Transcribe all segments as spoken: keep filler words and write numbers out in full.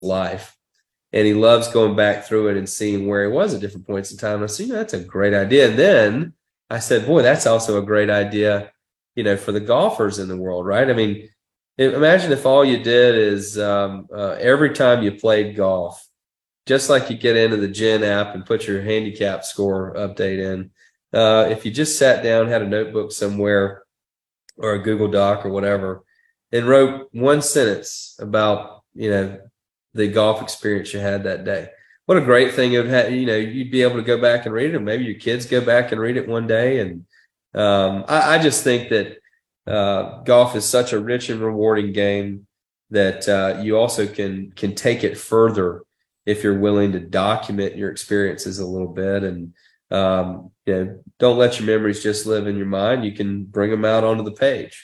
life. And he loves going back through it and seeing where he was at different points in time. I said, you know, that's a great idea. And then I said, boy, that's also a great idea, you know, for the golfers in the world, right? I mean, imagine if all you did is um, uh, every time you played golf, just like you get into the Gen app and put your handicap score update in, uh, if you just sat down, had a notebook somewhere or a Google Doc or whatever, and wrote one sentence about, you know, the golf experience you had that day. What a great thing it would have, you know, you'd be able to go back and read it, or maybe your kids go back and read it one day. And um, I, I just think that uh, golf is such a rich and rewarding game that uh, you also can can take it further if you're willing to document your experiences a little bit. And um, you know, don't let your memories just live in your mind. You can bring them out onto the page.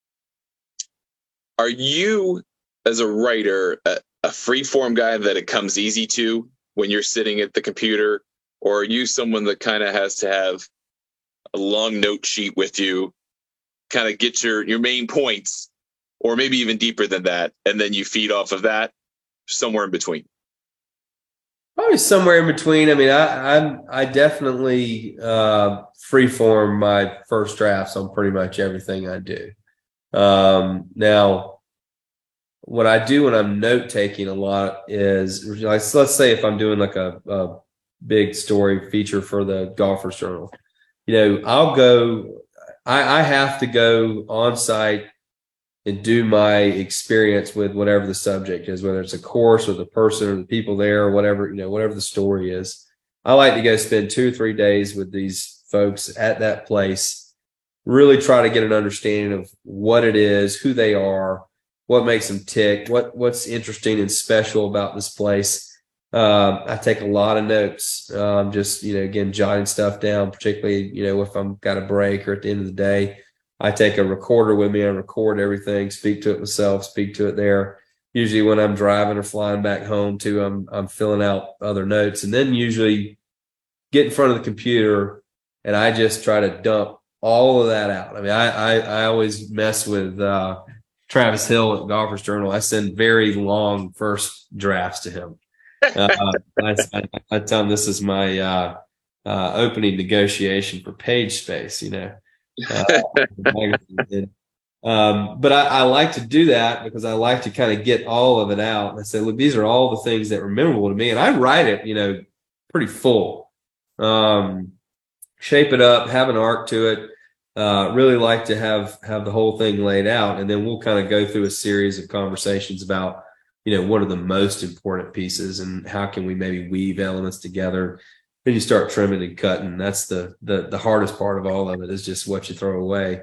Are you, as a writer, a, a free-form guy that it comes easy to when you're sitting at the computer, or are you someone that kind of has to have a long note sheet with you, kind of get your, your main points, or maybe even deeper than that, and then you feed off of that, somewhere in between? Probably somewhere in between. I mean, I I'm, I definitely uh, free-form my first drafts on pretty much everything I do. Um, now, what I do when I'm note taking a lot is, like, so let's say if I'm doing like a, a big story feature for the Golfers Journal, you know, I'll go, I, I have to go on site and do my experience with whatever the subject is, whether it's a course or the person or the people there or whatever, you know, whatever the story is. I like to go spend two or three days with these folks at that place, really try to get an understanding of what it is, who they are, what makes them tick, what what's interesting and special about this place. Um, I take a lot of notes, um, just, you know, again, jotting stuff down, particularly, you know, if I'm got a break or at the end of the day. I take a recorder with me and record everything, speak to it myself, speak to it there. Usually when I'm driving or flying back home too, I'm I'm filling out other notes, and then usually get in front of the computer and I just try to dump all of that out. I mean, I I, I always mess with uh, Travis Hill at Golfers Journal. I send very long first drafts to him. Uh, I, I, I tell him this is my uh, uh, opening negotiation for page space, you know. Uh, um, but I, I like to do that because I like to kind of get all of it out. And I say, look, these are all the things that are memorable to me. And I write it, you know, pretty full. Um, shape it up, have an arc to it. Uh, really like to have have the whole thing laid out, and then we'll kind of go through a series of conversations about, you know, what are the most important pieces and how can we maybe weave elements together. Then you start trimming and cutting. That's the the the hardest part of all of it, is just what you throw away.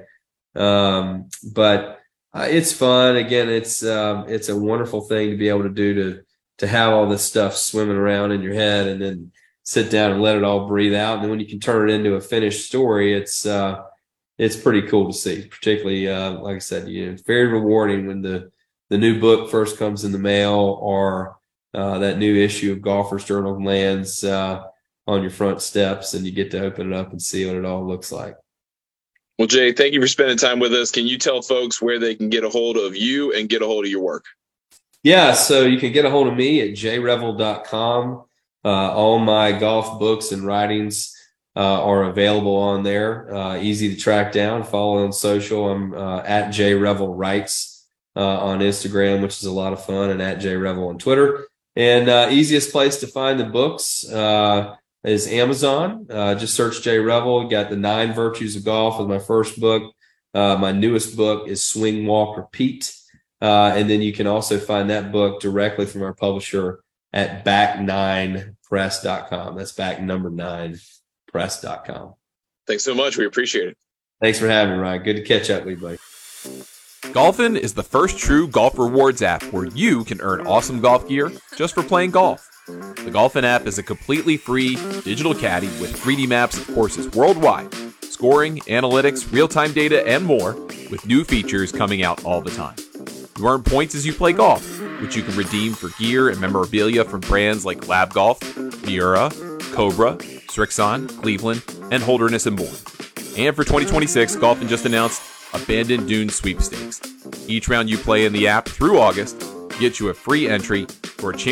Um, but uh, it's fun. Again, it's um, it's a wonderful thing to be able to do, to to have all this stuff swimming around in your head, and then sit down and let it all breathe out. And then when you can turn it into a finished story, it's uh, it's pretty cool to see. Particularly, uh, like I said, you know, it's very rewarding when the the new book first comes in the mail, or uh, that new issue of Golfers Journal lands uh, on your front steps, and you get to open it up and see what it all looks like. Well, Jay, thank you for spending time with us. Can you tell folks where they can get a hold of you and get a hold of your work? Yeah, so you can get a hold of me at j revel dot com. Uh, all my golf books and writings uh, are available on there. Uh, easy to track down. Follow on social. I'm uh, at jrevelwrites uh, on Instagram, which is a lot of fun, and at jrevel on Twitter. And uh, easiest place to find the books uh, is Amazon. Uh, just search Jay Revel. Got the Nine Virtues of Golf with my first book. Uh, my newest book is Swing, Walk, Repeat. Uh, and then you can also find that book directly from our publisher at back nine press dot com. That's back number nine press dot com. Thanks so much. We appreciate it. Thanks for having me, Ryan. Good to catch up with you, buddy. Golfin is the first true golf rewards app where you can earn awesome golf gear just for playing golf. The Golfin app is a completely free digital caddy with three D maps of courses worldwide, scoring, analytics, real-time data, and more, with new features coming out all the time. You earn points as you play golf, which you can redeem for gear and memorabilia from brands like Lab Golf, Miura, Cobra, Srixon, Cleveland, and Holderness and more. And for twenty twenty-six, Golfin just announced Abandoned Dunes Sweepstakes. Each round you play in the app through August gets you a free entry for a chance